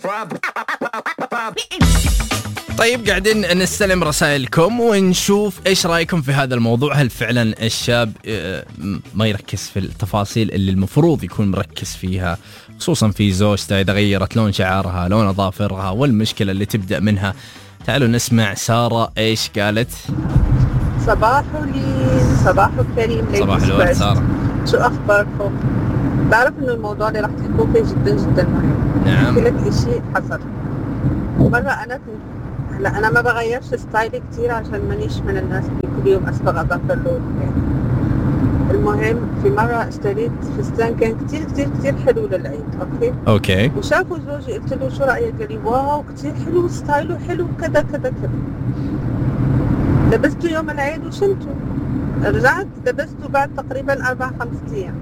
طيب قاعدين نستلم رسائلكم ونشوف إيش رأيكم في هذا الموضوع. هل فعلا الشاب ما يركز في التفاصيل اللي المفروض يكون مركز فيها، خصوصا في زوجته إذا غيرت لون شعرها، لون أظافرها، والمشكلة اللي تبدأ منها؟ تعالوا نسمع سارة إيش قالت. صباح لين، صباح الكريم، صباح الورد سارة، شو أخباركم؟ بعرف إنه الموضوع اللي راح تحكوا فيه جدا جدا مهم. نعم. أحكي لك شيء حصل مرة. أنا ما بغيرش ستايلي كتير عشان مانيش من الناس اللي كل يوم أصبغ أظافر لون يعني. المهم في مرة اشتريت فستان كان كتير كتير كتير حلو للعيد. أوكي. وشافوا زوجي، قلت له شو رأيك؟ قال لي واو كتير حلو، ستايله حلو، كذا كذا كذا. لبسته يوم العيد وشلته، رجعت لبسته بعد تقريبا 4-5 أيام.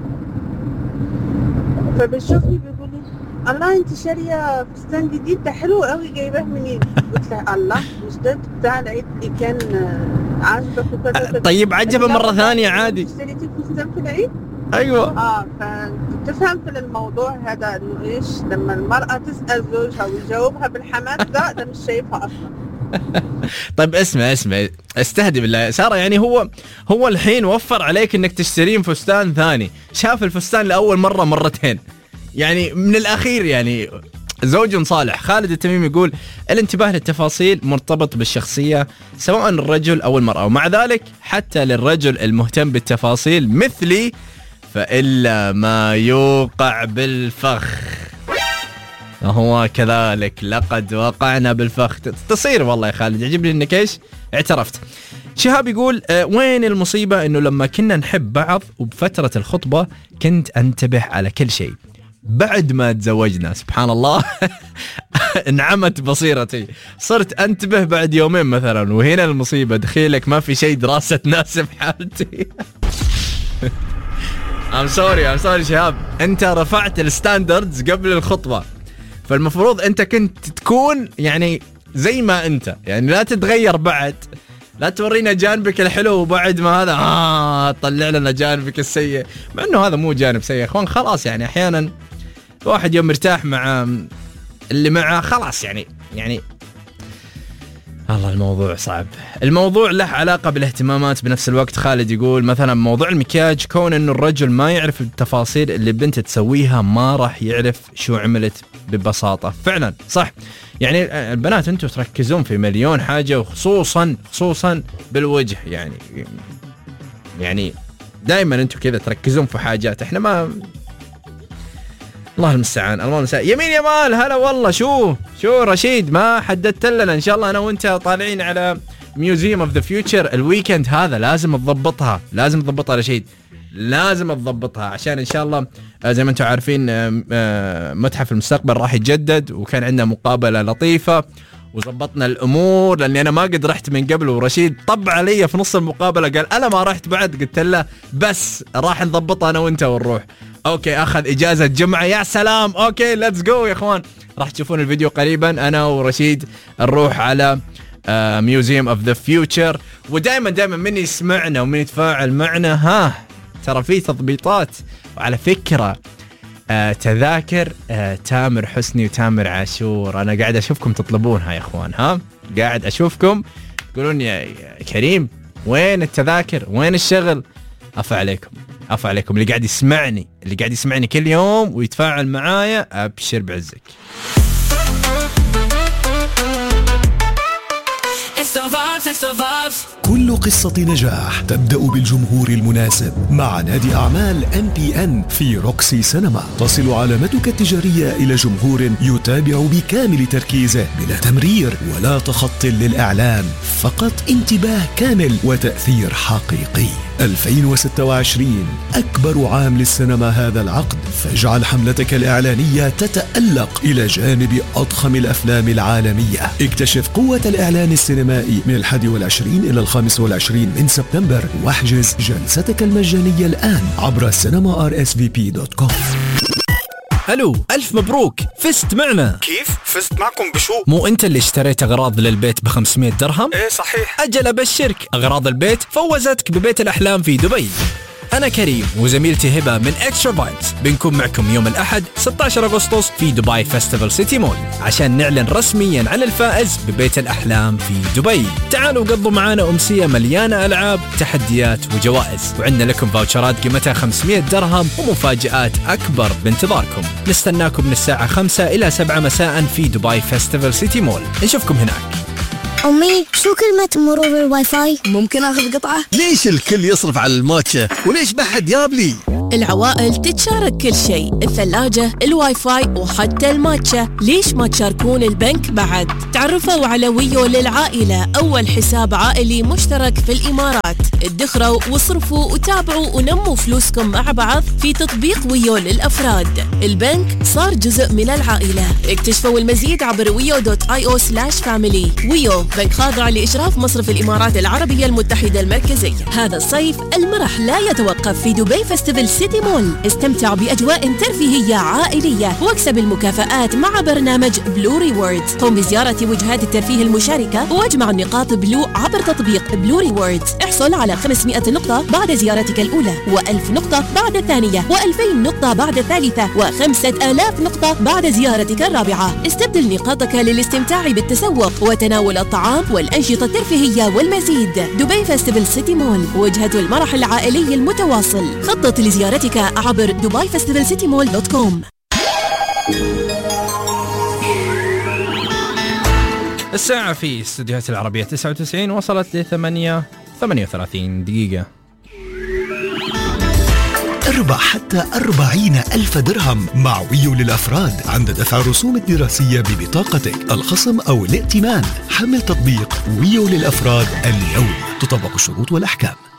فبيشوفني بيقول لي الله انت شاريه فستان جديد ده حلو قوي، جايباه منين؟ قلت له الله مش ده بتاع العيد اللي كان عاجبك وكذا. طيب عجبه مره ثانيه عادي. اشتريتي فستان في العيد؟ ايوه. فتفهم في الموضوع هذا انه ايش لما المراه تسال زوجها ويجاوبها بالحماس ده مش شايفها اصلا. طيب اسمع استهدي بالله سارة، يعني هو الحين وفر عليك انك تشترين فستان ثاني، شاف الفستان لأول مرة مرتين، يعني من الأخير يعني زوج صالح. خالد التميمي يقول الانتباه للتفاصيل مرتبط بالشخصية سواء الرجل أو المرأة، ومع ذلك حتى للرجل المهتم بالتفاصيل مثلي فإلا ما يوقع بالفخ. هو كذلك لقد وقعنا بالفخ. تصير والله يا خالد، يعجبني انك ايش اعترفت. شهاب يقول وين المصيبة انه لما كنا نحب بعض وبفترة الخطبة كنت انتبه على كل شيء، بعد ما تزوجنا سبحان الله انعمت بصيرتي، صرت انتبه بعد يومين مثلا، وهنا المصيبة دخيلك ما في شيء دراسة تناسب حالتي. I'm sorry شهاب، انت رفعت الستاندردز قبل الخطبة، فالمفروض انت كنت تكون يعني زي ما انت، يعني لا تتغير بعد، لا تورينا جانبك الحلو وبعد ما هذا طلع لنا جانبك السيء، مع انه هذا مو جانب سيء يا اخوان. خلاص يعني احيانا الواحد يوم مرتاح مع اللي معه خلاص يعني الله الموضوع صعب. الموضوع له علاقة بالاهتمامات بنفس الوقت. خالد يقول مثلا موضوع المكياج، كون انه الرجل ما يعرف التفاصيل اللي بنت تسويها ما راح يعرف شو عملت ببساطة. فعلا صح، يعني البنات انتوا تركزون في مليون حاجة، وخصوصا بالوجه، يعني دائما انتوا كذا تركزون في حاجات احنا ما. الله المستعان. يمين يمال هلا والله. شو رشيد ما حددت لنا، ان شاء الله انا وانت طالعين على ميوزيوم اوف ذا فيوتشر الويكند هذا، لازم تضبطها رشيد، لازم تضبطها عشان ان شاء الله زي ما انتم عارفين متحف المستقبل راح يتجدد، وكان عندنا مقابلة لطيفة وزبطنا الامور، لاني انا ما قد رحت من قبل، ورشيد طب علي في نص المقابلة قال انا ما رحت بعد، قلت له بس راح نضبطها انا وانت ونروح. اوكي اخذ اجازة جمعة، يا سلام. اوكي ليتس جو يا اخوان، راح تشوفون الفيديو قريبا انا ورشيد نروح على ميوزيوم اوف ذا فيوتشر. ودائما من يسمعنا ومن يتفاعل معنا ترى في تضبيطات. وعلى فكرة تذاكر تامر حسني وتامر عاشور انا قاعد اشوفكم تطلبونها يا اخوان، قاعد اشوفكم تقولون يا كريم وين التذاكر، وين الشغل. عفا عليكم اللي قاعد يسمعني كل يوم ويتفاعل معايا، ابشر بعزك. كل قصة نجاح تبدأ بالجمهور المناسب. مع نادي أعمال MPN في روكسي سينما تصل علامتك التجارية إلى جمهور يتابع بكامل تركيزه بلا تمرير ولا تخط للإعلان، فقط انتباه كامل وتأثير حقيقي. 2026 أكبر عام للسينما هذا العقد، فاجعل حملتك الإعلانية تتألق إلى جانب أضخم الأفلام العالمية. اكتشف قوة الإعلان السينمائي من 21 إلى 25 من سبتمبر، واحجز جلستك المجانية الآن عبر cinema.rsvp.com. الو ألف مبروك، فزت معنا. كيف؟ فزت معكم بشو؟ مو أنت اللي اشتريت أغراض للبيت ب500 درهم؟ ايه صحيح. أجل أبشرك، أغراض البيت فوزتك ببيت الأحلام في دبي. أنا كريم وزميلتي هبة من إكسترا فايبس بنكون معكم يوم الأحد 16 أغسطس في دبي فيستيفال سيتي مول عشان نعلن رسميا عن الفائز ببيت الأحلام في دبي. تعالوا قضوا معنا أمسية مليانة ألعاب، تحديات وجوائز، وعندنا لكم فاوتشرات قيمتها 500 درهم ومفاجآت أكبر بانتظاركم. نستناكم من الساعة 5 إلى 7 مساء في دبي فيستيفال سيتي مول. نشوفكم هناك. أمي، شو كلمة مرور الواي فاي؟ ممكن أخذ قطعة؟ ليش الكل يصرف على الماتشا وليش ما حد يابلي؟ العوائل تتشارك كل شيء، الثلاجة، الواي فاي وحتى الماتشا. ليش ما تشاركون البنك بعد؟ تعرفوا على ويو للعائلة، أول حساب عائلي مشترك في الإمارات. ادخروا واصرفوا وتابعوا ونموا فلوسكم مع بعض في تطبيق ويو للأفراد. البنك صار جزء من العائلة. اكتشفوا المزيد عبر wio.io/family. ويو بنك خاضع لإشراف مصرف الإمارات العربية المتحدة المركزية. هذا الصيف المرح لا يتوقف في دبي فيستيفال سيتي مول. استمتع بأجواء ترفيهية عائلية واكسب المكافآت مع برنامج بلو ريوردز. قم بزيارة وجهات الترفيه المشاركة واجمع نقاط بلو عبر تطبيق بلو ريوردز. احصل على 500 نقطة بعد زيارتك الأولى، و1000 نقطة بعد الثانية، و2000 نقطة بعد الثالثة، و5000 نقطة بعد زيارتك الرابعة. استبدل نقاطك للاستمتاع بالتسوق وتناول الطعام والأنشطة الترفيهية والمزيد. دبي فيستيفال سيتي مول، وجهة المرح العائلي المتواصل. خطط لزيارتك عبر dubaifestivalcitymall.com. الساعة في استديوهات العربية 99 وصلت ل 8:38 دقيقة. اربح حتى 40,000 درهم مع ويو للأفراد عند دفع الرسوم الدراسية ببطاقتك، الخصم أو الائتمان. حمل تطبيق ويو للأفراد اليوم، تطبق الشروط والأحكام.